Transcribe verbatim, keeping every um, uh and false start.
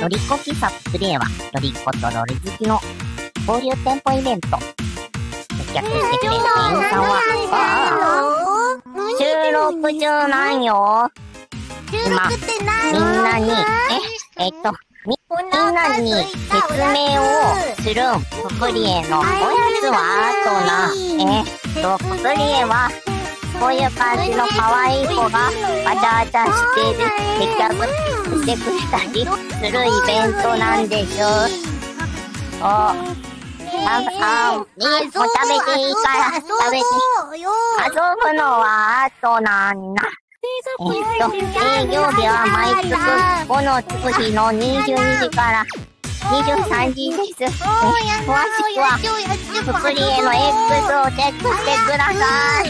ロリコ喫茶プレイは、ロリコとロリ好きの交流店舗イベント。接客してくれる店員さんは、ああ、収録中なんよ。今、みんなに、え、えっと、み、みんなに説明をするん。ププリエのおやつは、とな、えっと、ププリエは、こういう感じの可愛い子がわちゃわちゃしてる接客してくれたりするイベントなんでしょ。お、あ、あ、もう食べていいから食べて。遊ぶのは後なんだ。えっと、営業日は毎月このつく日のにじゅうにじからにじゅうさんじです。え、詳しくはププリエの X をチェックしてください。